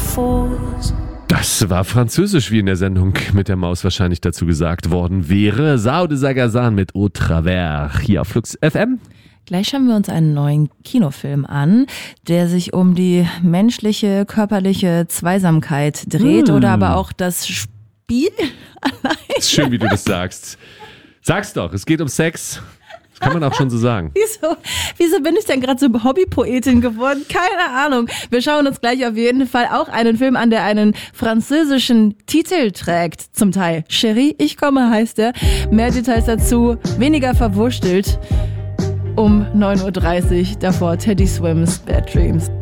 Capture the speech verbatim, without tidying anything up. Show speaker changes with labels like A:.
A: fools.
B: Das war französisch, wie in der Sendung mit der Maus wahrscheinlich dazu gesagt worden wäre. Sao de Sagazan mit Au Travers hier auf Flux F M.
C: Gleich schauen wir uns einen neuen Kinofilm an, der sich um die menschliche, körperliche Zweisamkeit dreht hm. oder aber auch das Spiel allein.
B: Ist schön, wie du das sagst. Sag's doch, es geht um Sex. Das kann man auch schon so sagen.
C: Wieso, wieso bin ich denn gerade so Hobbypoetin geworden? Keine Ahnung. Wir schauen uns gleich auf jeden Fall auch einen Film an, der einen französischen Titel trägt. Zum Teil Chérie, ich komme heißt er. Mehr Details dazu, weniger verwurstelt. Um neun Uhr dreißig, davor Teddy Swims Bad Dreams.